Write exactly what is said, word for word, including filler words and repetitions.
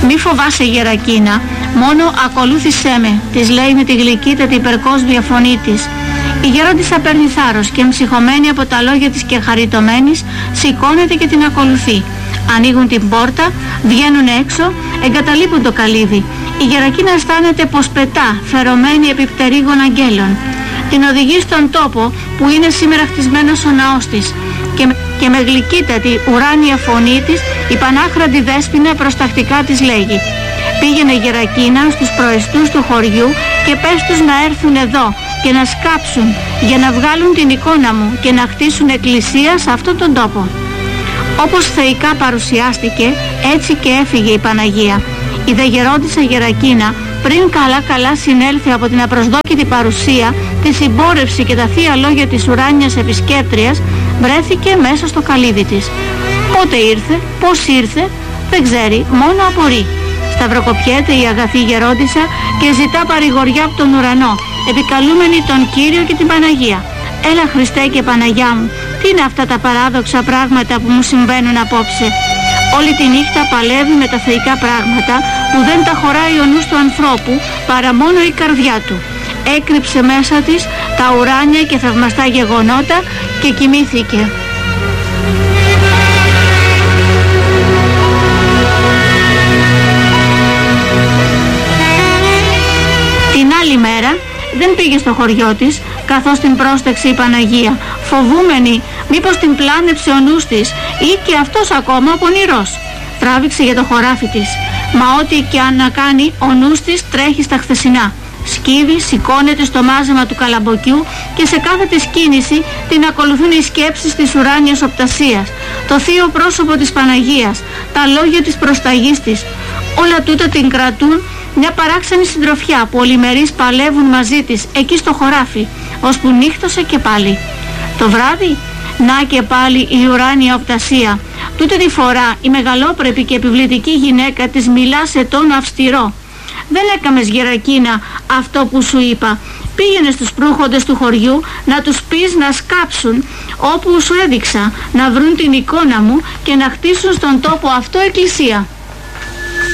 «Μη φοβάσαι, Γερακίνα, μόνο ακολούθησέ με», της λέει με τη γλυκύτατη υπερκόσμια φωνή της. Η γερόντισσα παίρνει θάρρος και εμψυχωμένη από τα λόγια της και χαριτωμένης σηκώνεται και την ακολουθεί. Ανοίγουν την πόρτα, βγαίνουν έξω, εγκαταλείπουν το καλύβι. Η Γερακίνα αισθάνεται πως πετά, φερωμένη επί πτερίγων αγγέλων. Την οδηγεί στον τόπο που είναι σήμερα χτισμένος ο ναός της και, και με γλυκύτατη ουράνια φωνή της η πανάχρατη Δέσποινα προστακτικά της λέγει: «Πήγαινε, Γερακίνα, στους προεστούς του χωριού και πες τους να έρθουν εδώ και να σκάψουν για να βγάλουν την εικόνα μου και να χτίσουν εκκλησία σε αυτόν τον τόπο». Όπως θεϊκά παρουσιάστηκε, έτσι και έφυγε η Παναγία. Η δε γερόντισσα Γερακίνα, πριν καλά καλά συνέλθει από την απροσδόκητη παρουσία, τη συμπόρευση και τα θεία λόγια της ουράνιας επισκέπτριας, βρέθηκε μέσα στο καλύβι της. Πότε ήρθε, πώς ήρθε, δεν ξέρει, μόνο απορεί. Σταυροκοπιέται η αγαθή γερόντισσα και ζητά παρηγοριά από τον ουρανό, επικαλούμενη τον Κύριο και την Παναγία. «Έλα, Χριστέ και Παναγιά μου, τι είναι αυτά τα παράδοξα πράγματα που μου συμβαίνουν απόψε?» Όλη τη νύχτα παλεύει με τα θεϊκά πράγματα που δεν τα χωράει ο νους του ανθρώπου παρά μόνο η καρδιά του. Έκρυψε μέσα της τα ουράνια και θαυμαστά γεγονότα και κοιμήθηκε. Την άλλη μέρα δεν πήγε στο χωριό της, καθώς την πρόστεξε η Παναγία, φοβούμενη μήπως την πλάνεψε ο νους της ή και αυτός ακόμα πονηρός. Τράβηξε για το χωράφι της, μα ό,τι και αν να κάνει ο νους της τρέχει στα χθεσινά. Σκύβει, σηκώνεται στο μάζεμα του καλαμποκιού και σε κάθε της κίνηση την ακολουθούν οι σκέψεις της ουράνιας οπτασίας, το θείο πρόσωπο της Παναγίας, τα λόγια της προσταγής της. Όλα τούτα την κρατούν μια παράξενη συντροφιά που ολημερείς παλεύουν μαζί της εκεί στο χωράφι, ώσπου νύχτωσε και πάλι. Το βράδυ, να και πάλι η ουράνια οπτασία. Τούτη τη φορά η μεγαλόπρεπη και επιβλητική γυναίκα της μιλά σε τόνο αυστηρό. «Δεν έκαμες, Γερακίνα, αυτό που σου είπα. Πήγαινε στους προύχοντες του χωριού να τους πεις να σκάψουν όπου σου έδειξα, να βρουν την εικόνα μου και να χτίσουν στον τόπο αυτό εκκλησία».